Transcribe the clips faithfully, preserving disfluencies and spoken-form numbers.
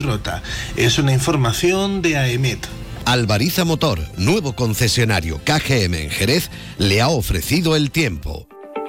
Rota. Es una información de AEMET. Alvariza Motor, nuevo concesionario K G M en Jerez, le ha ofrecido el tiempo.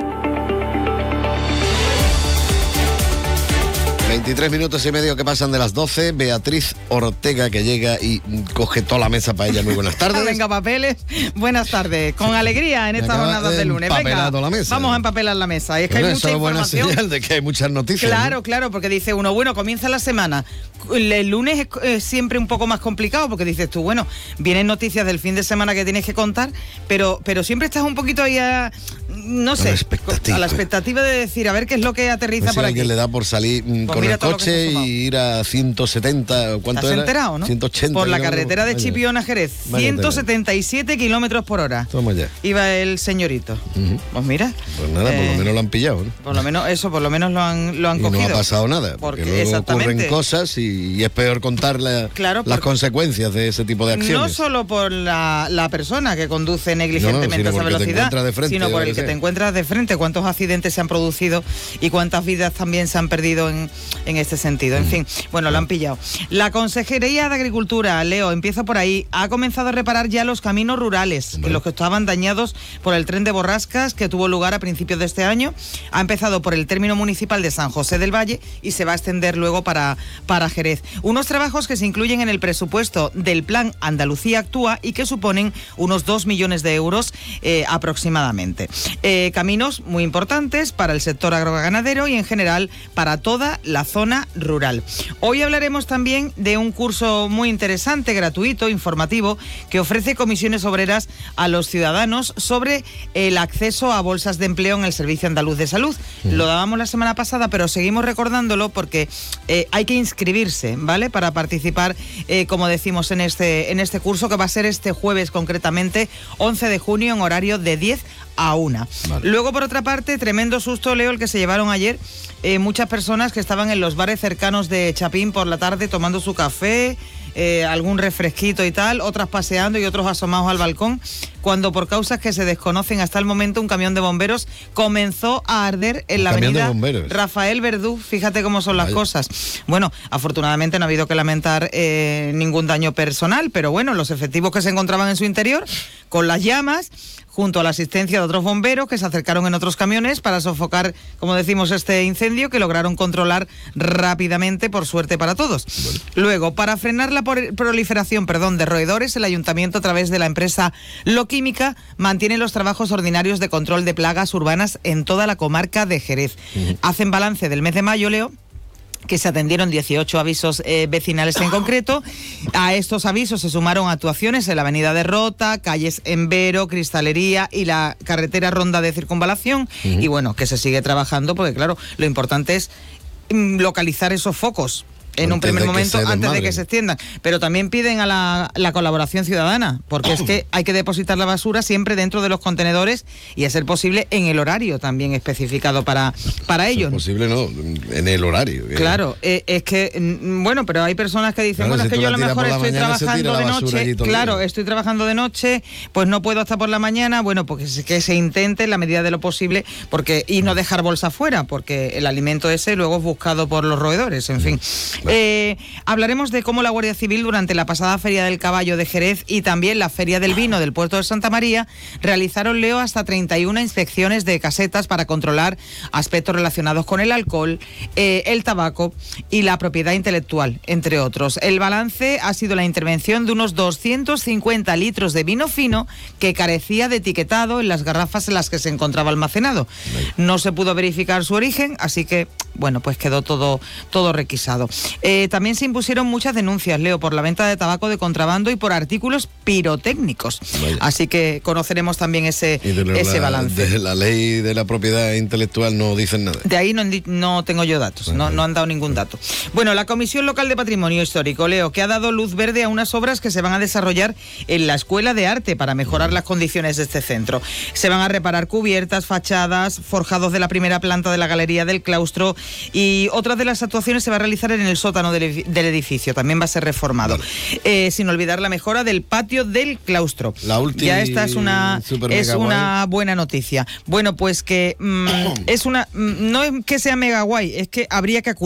veintitrés minutos y medio que pasan de las doce. Beatriz Ortega, que llega y coge toda la mesa para ella. Muy buenas tardes. Venga, papeles. Buenas tardes. Con alegría en estas jornadas de lunes. Venga, la mesa. Vamos a empapelar la mesa. Y es que bueno, hay mucha eso información. Es buena señal de que hay muchas noticias. Claro, ¿no? claro, porque dice uno, bueno, comienza la semana. El lunes es, es siempre un poco más complicado porque dices tú, bueno, vienen noticias del fin de semana que tienes que contar, pero, pero siempre estás un poquito ahí a, no sé, a la expectativa, a la expectativa de decir, a ver qué es lo que aterriza pues por si aquí. alguien le da por salir pues con el coche y ir a ciento setenta, ¿cuánto ¿Estás era? enterado, no? ciento ochenta. Por la carretera de Chipión a Jerez, ciento setenta y siete kilómetros por hora. Toma ya. Iba el señorito. Uh-huh. Pues mira. Pues nada, eh, por lo menos lo han pillado, ¿no? Por lo menos eso, por lo menos lo han, lo han y cogido. No ha pasado nada, porque, porque luego ocurren cosas y, y es peor contar la, claro, las consecuencias de ese tipo de acciones. No solo por la, la persona que conduce negligentemente no, no, a esa velocidad, frente, sino por el que, que te encuentras de frente, cuántos accidentes se han producido y cuántas vidas también se han perdido en, en este sentido. En mm. fin, bueno, lo han pillado. La Consejería de Agricultura, Leo, empieza por ahí, ha comenzado a reparar ya los caminos rurales, bueno. que los que estaban dañados por el tren de borrascas que tuvo lugar a principios de este año. Ha empezado por el término municipal de San José del Valle y se va a extender luego para, para Jerez. Unos trabajos que se incluyen en el presupuesto del Plan Andalucía Actúa y que suponen unos dos millones de euros eh, aproximadamente. Eh, caminos muy importantes para el sector agroganadero y en general para toda la zona rural. Hoy hablaremos también de un curso muy interesante, gratuito, informativo, que ofrece comisiones obreras a los ciudadanos sobre el acceso a bolsas de empleo en el Servicio Andaluz de Salud. Mm. Lo dábamos la semana pasada, pero seguimos recordándolo porque eh, hay que inscribirse, ¿vale? Para participar, eh, como decimos, en este, en este curso que va a ser este jueves concretamente, once de junio, en horario de diez a una. Vale. Luego, por otra parte, tremendo susto, Leo, el que se llevaron ayer eh, muchas personas que estaban en los bares cercanos de Chapín por la tarde tomando su café, eh, algún refresquito y tal, otras paseando y otros asomados al balcón, cuando por causas que se desconocen hasta el momento un camión de bomberos comenzó a arder en la avenida Rafael Verdú. Fíjate cómo son las Vaya. cosas. Bueno, afortunadamente no ha habido que lamentar eh, ningún daño personal, pero bueno, los efectivos que se encontraban en su interior con las llamas, junto a la asistencia de otros bomberos que se acercaron en otros camiones para sofocar, como decimos, este incendio que lograron controlar rápidamente, por suerte para todos. Bueno. Luego, para frenar la proliferación perdón, de roedores, el ayuntamiento, a través de la empresa Loquímica, mantiene los trabajos ordinarios de control de plagas urbanas en toda la comarca de Jerez. Uh-huh. Hacen balance del mes de mayo, Leo, que se atendieron dieciocho avisos eh, vecinales en concreto. A estos avisos se sumaron actuaciones en la avenida de Rota, calles Embero, Cristalería y la carretera Ronda de Circunvalación. Uh-huh. Y bueno, que se sigue trabajando porque, claro, lo importante es localizar esos focos en antes un primer momento, antes de que se extiendan. Pero también piden a la, la colaboración ciudadana, porque es que hay que depositar la basura siempre dentro de los contenedores y, a ser posible, en el horario también especificado para, para ellos. Es posible, no, en el horario. Claro, eh, es que, bueno, pero hay personas que dicen, claro, bueno, si es que yo a lo mejor estoy trabajando de noche, claro, estoy trabajando de noche, pues no puedo hasta por la mañana. Bueno, pues que se intente en la medida de lo posible, porque y no dejar bolsa fuera, porque el alimento ese luego es buscado por los roedores, en fin. Eh, hablaremos de cómo la Guardia Civil, durante la pasada Feria del Caballo de Jerez y también la Feria del Vino del Puerto de Santa María, realizaron, Leo, hasta treinta y una inspecciones de casetas para controlar aspectos relacionados con el alcohol, eh, el tabaco y la propiedad intelectual, entre otros. El balance ha sido la intervención de unos doscientos cincuenta litros de vino fino que carecía de etiquetado en las garrafas en las que se encontraba almacenado. No se pudo verificar su origen, así que, bueno, pues quedó todo, todo requisado. Eh, también se impusieron muchas denuncias, Leo, por la venta de tabaco de contrabando y por artículos pirotécnicos. Vaya. Así que conoceremos también ese, ese la, balance. De la ley de la propiedad intelectual no dicen nada. De ahí no, no tengo yo datos, no, no han dado ningún dato. Bueno, la Comisión Local de Patrimonio Histórico, Leo, que ha dado luz verde a unas obras que se van a desarrollar en la Escuela de Arte para mejorar uh-huh. las condiciones de este centro. Se van a reparar cubiertas, fachadas, forjados de la primera planta de la galería del claustro, y otra de las actuaciones se va a realizar en el sótano del, del edificio, también va a ser reformado. Vale. Eh, sin olvidar la mejora del patio del claustro. La última. Ya esta es una es una buena noticia. Bueno, pues que mmm, es una mmm, no es que sea mega guay, es que habría que acudir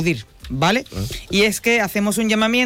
¿vale? Y es que hacemos un llamamiento